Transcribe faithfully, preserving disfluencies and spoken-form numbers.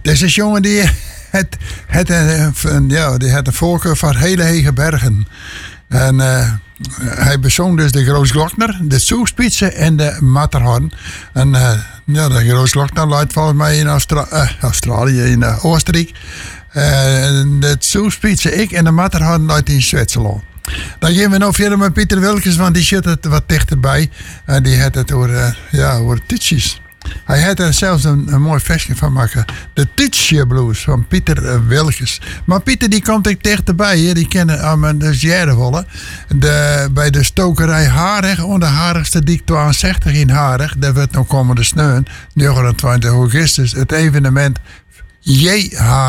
Deze jongen die het, het, ja, die had een voorkeur van hele hege bergen. En uh, hij bezong dus de Grootglockner, de Soespitsen en de Matterhorn. En uh, ja, de Grootglockner luidt volgens mij in Austra- uh, Australië, in uh, Oostenrijk. Uh, de Soespitsen ik en de Matterhorn luidt in Zwitserland. Dan gaan we nog verder met Pieter Wilkens, want die zit het wat dichterbij. En die had het over, uh, ja, over Tutsjes. Hij had er zelfs een, een mooi versje van maken. De Tutsje Blues van Pieter Wilkens. Maar Pieter die komt ook dichterbij. Hè? Die kennen aan mijn dus Jarenwolle. De, bij de stokerij Harig, onder Harigste Dik tweeënzestig in Harig. Daar wordt nog komende sneun, negenentwintig augustus, het evenement J H